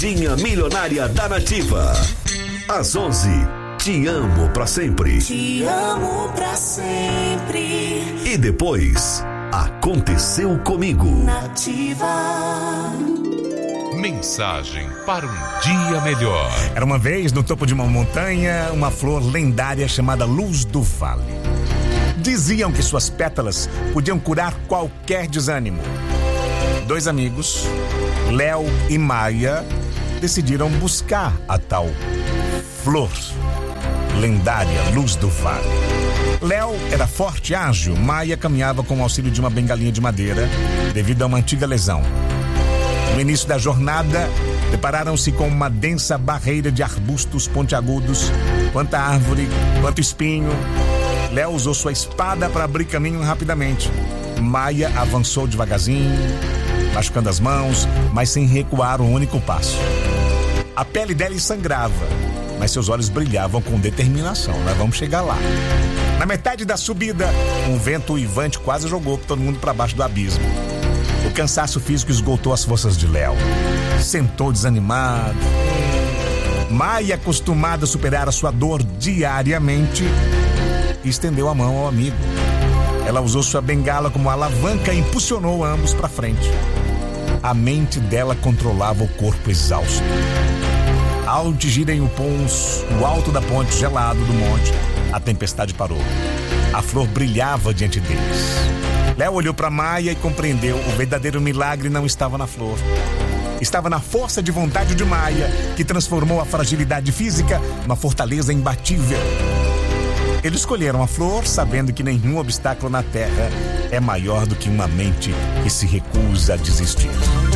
Dinha Milionária da Nativa. Às 11, te amo pra sempre. Te amo pra sempre. E depois, aconteceu comigo. Nativa. Mensagem para um dia melhor. Era uma vez, no topo de uma montanha, uma flor lendária chamada Luz do Vale. Diziam que suas pétalas podiam curar qualquer desânimo. Dois amigos, Léo e Maia, decidiram buscar a tal flor lendária Luz do Vale. Léo era forte e ágil. Maia caminhava com o auxílio de uma bengalinha de madeira devido a uma antiga lesão. No início da jornada, depararam-se com uma densa barreira de arbustos pontiagudos, quanta árvore, quanto espinho. Léo usou sua espada para abrir caminho rapidamente. Maia avançou devagarzinho, machucando as mãos, mas sem recuar um único passo. A pele dela sangrava, mas seus olhos brilhavam com determinação. Nós vamos chegar lá. Na metade da subida, um vento uivante quase jogou todo mundo para baixo do abismo. O cansaço físico esgotou as forças de Léo. Sentou desanimado. Maia, acostumada a superar a sua dor diariamente, estendeu a mão ao amigo. Ela usou sua bengala como alavanca e impulsionou ambos para frente. A mente dela controlava o corpo exausto. Ao atingirem o alto da ponte gelado do monte, a tempestade parou. A flor brilhava diante deles. Léo olhou para Maia e compreendeu: o verdadeiro milagre não estava na flor. Estava na força de vontade de Maia, que transformou a fragilidade física numa fortaleza imbatível. Eles escolheram a flor, sabendo que nenhum obstáculo na terra é maior do que uma mente que se recusa a desistir.